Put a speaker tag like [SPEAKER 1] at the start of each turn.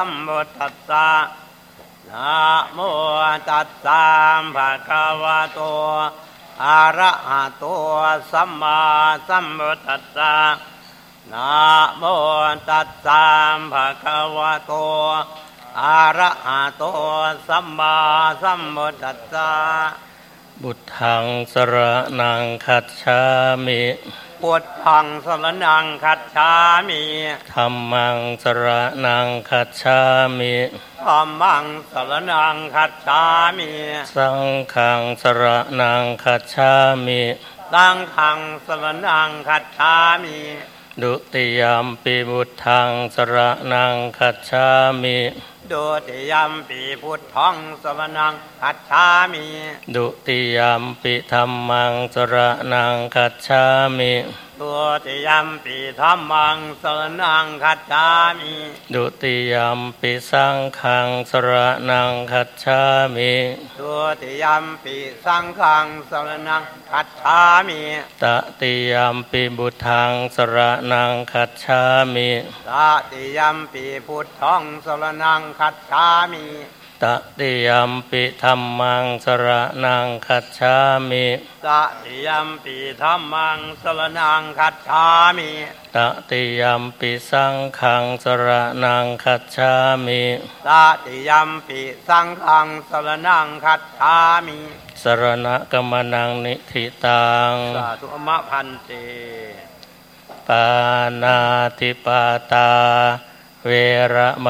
[SPEAKER 1] สัมพุทธัสสะนะโมตัสสะภะคะวะโตอะระหะโตสัมมาสัมพุทธัสสะนะโมตัสสะภะคะวะโตอะระหะโตสัมมาสัมพุทธัสสะ
[SPEAKER 2] บุตถังสรณังคัจฉามิ
[SPEAKER 1] พุทธังสรณังคัจฉามิ
[SPEAKER 2] ธัมมังสรณังคัจฉามิ
[SPEAKER 1] ธัมมังสรณังคัจฉามิ
[SPEAKER 2] สังฆังสรณังคัจฉามิ
[SPEAKER 1] สังฆังสรณังคัจฉามิ
[SPEAKER 2] ดุติยมปิบุตถังสรณังคัจฉามิ
[SPEAKER 1] ดุติยมปิพุทธังสรณังคัจฉามิ
[SPEAKER 2] ดุติยมปิธัมมังสรณังคัจฉามิ
[SPEAKER 1] ดุติยมปิธัมมังสรณังคัจฉามิ
[SPEAKER 2] ดุติยมปิสังฆังสรณังคัจฉามิ
[SPEAKER 1] ดุติยมปิสังฆังสรณังคัจฉามิ
[SPEAKER 2] ตติยมปิบุตถังสรณังคัจฉามิ
[SPEAKER 1] ตติยมปิพุทธังสรณังคัจฉามิ
[SPEAKER 2] ตติยมปิธัมมังสรณังคัจฉามิ
[SPEAKER 1] ตติยมปิธัมมังสรณังคัจฉามิ
[SPEAKER 2] ตติยมปิสังฆังสรณังคัจฉามิ
[SPEAKER 1] ตติยมปิสังฆังสรณังคัจฉามิ
[SPEAKER 2] สรณกัมมนังนิธิตัง
[SPEAKER 1] สาธุมะพันเต
[SPEAKER 2] ปานาติปาตาเวระม